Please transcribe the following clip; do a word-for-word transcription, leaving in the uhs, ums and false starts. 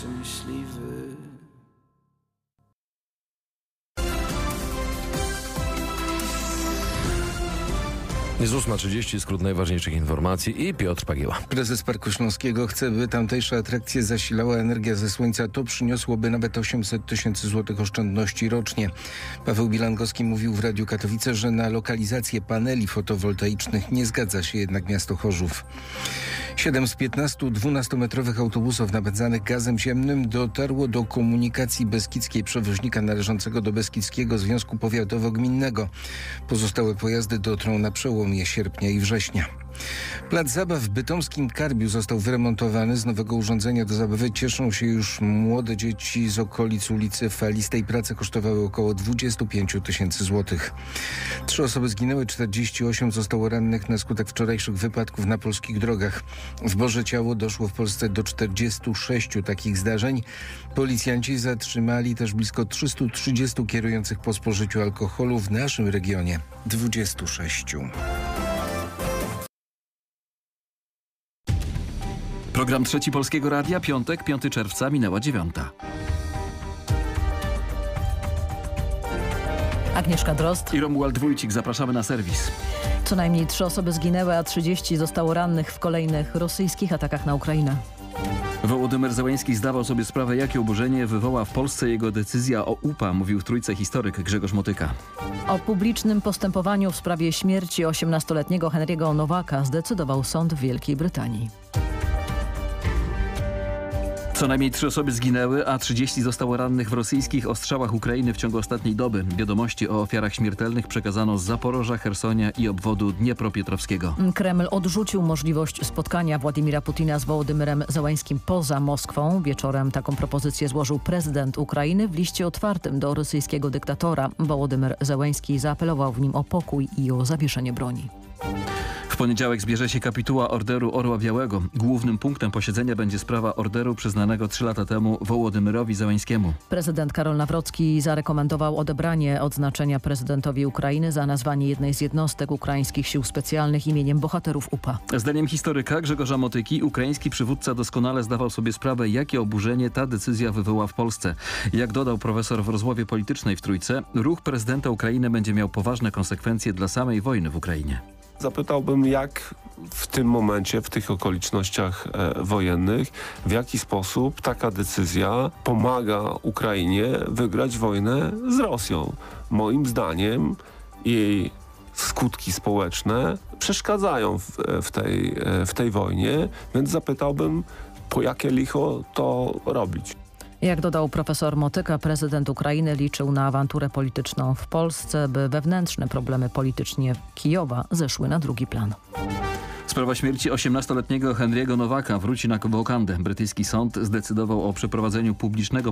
szczęśliwy. Jest ósma trzydzieści, skrót najważniejszych informacji i Piotr Pagieła. Prezes Parku Śląskiego chce, by tamtejsze atrakcje zasilała energia ze słońca. To przyniosłoby nawet osiemset tysięcy złotych oszczędności rocznie. Paweł Bilangowski mówił w Radiu Katowice, że na lokalizację paneli fotowoltaicznych nie zgadza się jednak miasto Chorzów. Siedem z piętnastu dwunastometrowych autobusów napędzanych gazem ziemnym dotarło do komunikacji beskidzkiej przewoźnika należącego do Beskidzkiego Związku Powiatowo-Gminnego. Pozostałe pojazdy dotrą na przełomie sierpnia i września. Plac zabaw w bytomskim Karbiu został wyremontowany. Z nowego urządzenia do zabawy cieszą się już młode dzieci z okolic ulicy Falistej. Prace kosztowały około dwadzieścia pięć tysięcy złotych. Trzy osoby zginęły, czterdzieści osiem zostało rannych na skutek wczorajszych wypadków na polskich drogach. W Boże Ciało doszło w Polsce do czterdziestu sześciu takich zdarzeń. Policjanci zatrzymali też blisko trzystu trzydziestu kierujących po spożyciu alkoholu, w naszym regionie dwudziestu sześciu. Program Trzeci Polskiego Radia, piątek, piątego czerwca, minęła dziewiąta. Agnieszka Drozd I Romuald Wójcik, zapraszamy na serwis. Co najmniej trzy osoby zginęły, a trzydzieści zostało rannych w kolejnych rosyjskich atakach na Ukrainę. Wołodymyr Zełański zdawał sobie sprawę, jakie oburzenie wywoła w Polsce jego decyzja o U P A, mówił w Trójce historyk Grzegorz Motyka. O publicznym postępowaniu w sprawie śmierci osiemnastoletniego Henry'ego Nowaka zdecydował sąd w Wielkiej Brytanii. Co najmniej trzy osoby zginęły, a trzydzieści zostało rannych w rosyjskich ostrzałach Ukrainy w ciągu ostatniej doby. Wiadomości o ofiarach śmiertelnych przekazano z Zaporoża, Chersonia i obwodu Dniepropietrowskiego. Kreml odrzucił możliwość spotkania Władimira Putina z Wołodymyrem Zełańskim poza Moskwą. Wieczorem taką propozycję złożył prezydent Ukrainy w liście otwartym do rosyjskiego dyktatora. Wołodymyr Zełański zaapelował w nim o pokój i o zawieszenie broni. W poniedziałek zbierze się kapituła Orderu Orła Białego. Głównym punktem posiedzenia będzie sprawa orderu przyznanego trzy lata temu Wołodymyrowi Zełańskiemu. Prezydent Karol Nawrocki zarekomendował odebranie odznaczenia prezydentowi Ukrainy za nazwanie jednej z jednostek ukraińskich sił specjalnych imieniem bohaterów U P A. Zdaniem historyka Grzegorza Motyki ukraiński przywódca doskonale zdawał sobie sprawę, jakie oburzenie ta decyzja wywoła w Polsce. Jak dodał profesor w rozmowie politycznej w Trójce, ruch prezydenta Ukrainy będzie miał poważne konsekwencje dla samej wojny w Ukrainie. Zapytałbym, jak w tym momencie, w tych okolicznościach e, wojennych, w jaki sposób taka decyzja pomaga Ukrainie wygrać wojnę z Rosją. Moim zdaniem jej skutki społeczne przeszkadzają w, w, tej, w tej wojnie, więc zapytałbym, po jakie licho to robić. Jak dodał profesor Motyka, prezydent Ukrainy liczył na awanturę polityczną w Polsce, by wewnętrzne problemy politycznie Kijowa zeszły na drugi plan. Sprawa śmierci osiemnastoletniego Henry'ego Nowaka wróci na wokandę. Brytyjski sąd zdecydował o przeprowadzeniu publicznego